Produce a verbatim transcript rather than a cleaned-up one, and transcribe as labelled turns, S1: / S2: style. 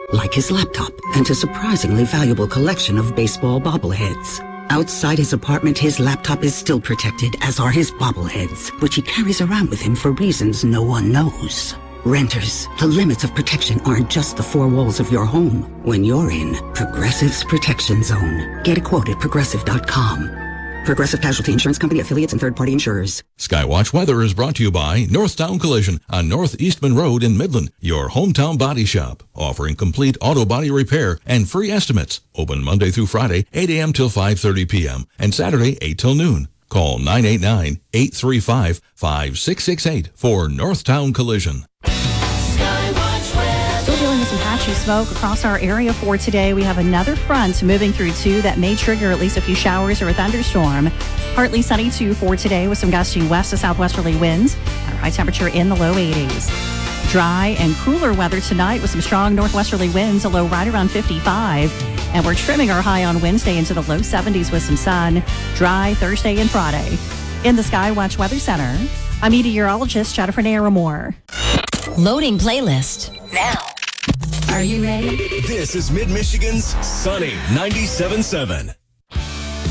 S1: like his laptop and a surprisingly valuable collection of baseball bobbleheads. Outside his apartment, his laptop is still protected, as are his bobbleheads, which he carries around with him for reasons no one knows. Renters, the limits of protection aren't just the four walls of your home. When you're in Progressive's Protection Zone, get a quote at progressive dot com. Progressive Casualty Insurance Company, affiliates, and third-party insurers.
S2: Skywatch Weather is brought to you by Northtown Collision on North Eastman Road in Midland, your hometown body shop, offering complete auto body repair and free estimates. Open Monday through Friday, eight a.m. till five thirty p.m. and Saturday, eight till noon. Call nine eight nine, eight three five, five six six eight for Northtown Collision.
S3: Still dealing with some patchy smoke across our area for today. We have another front moving through, too, that may trigger at least a few showers or a thunderstorm. Partly sunny, too, for today with some gusty west to southwesterly winds. Our high temperature in the low eighties. Dry and cooler weather tonight with some strong northwesterly winds, a low right around fifty-five. And we're trimming our high on Wednesday into the low seventies with some sun. Dry Thursday and Friday. In the Skywatch Weather Center, I'm meteorologist Jennifer Naramore.
S4: Loading playlist now.
S5: Are you ready?
S6: This is Mid-Michigan's Sunny ninety-seven point seven.